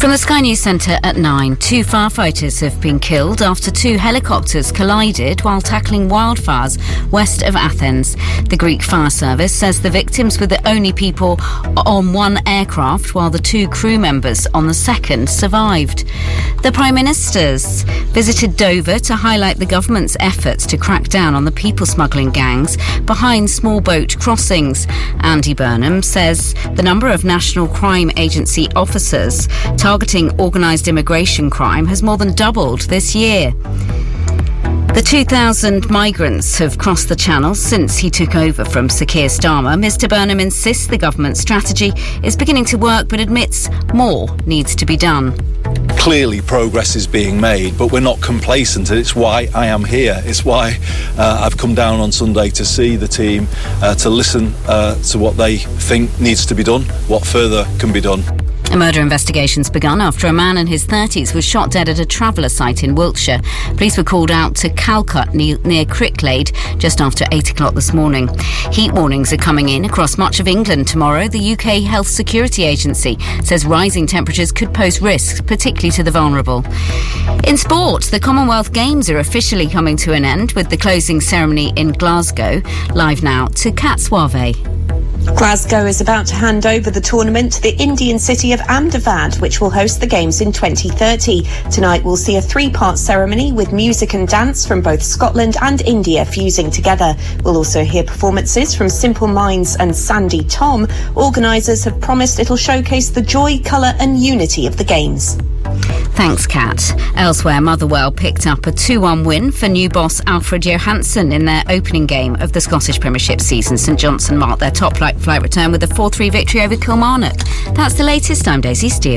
From the Sky News Centre at 9, 2 firefighters have been killed after 2 helicopters collided while tackling wildfires west of Athens. The Greek fire service says the victims were the only people on one aircraft, while the 2 crew members on the second survived. The Prime Minister's visited Dover to highlight the government's efforts to crack down on the people smuggling gangs behind small boat crossings. Andy Burnham says the number of National Crime Agency officers targeting organised immigration crime has more than doubled this year. The 2,000 migrants have crossed the Channel since he took over from Sir Keir Starmer. Mr Burnham insists the government's strategy is beginning to work, but admits more needs to be done. Clearly progress is being made, but we're not complacent, and it's why I am here. It's why I've come down on Sunday to see the team, to listen to what they think needs to be done, what further can be done. A murder investigation's begun after a man in his 30s was shot dead at a traveller site in Wiltshire. Police were called out to Calcutta near Cricklade just after 8 o'clock this morning. Heat warnings are coming in across much of England tomorrow. The UK Health Security Agency says rising temperatures could pose risks, particularly to the vulnerable. In sport, the Commonwealth Games are officially coming to an end with the closing ceremony in Glasgow. Live now to Kat Suave. Glasgow is about to hand over the tournament to the Indian city of Ahmedabad, which will host the Games in 2030. Tonight we'll see a 3-part ceremony with music and dance from both Scotland and India fusing together. We'll also hear performances from Simple Minds and Sandy Tom. Organisers have promised it'll showcase the joy, colour and unity of the Games. Thanks, Kat. Elsewhere, Motherwell picked up a 2-1 win for new boss Alfred Johansson in their opening game of the Scottish Premiership season. St Johnstone marked their top flight return with a 4-3 victory over Kilmarnock. That's the latest. I'm Daisy Steele.